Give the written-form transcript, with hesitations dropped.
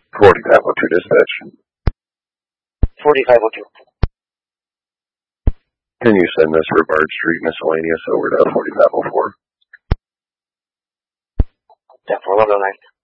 4502 dispatch. 4502. Can you send this Rivard Street miscellaneous over to 4504? Yeah, for 1109.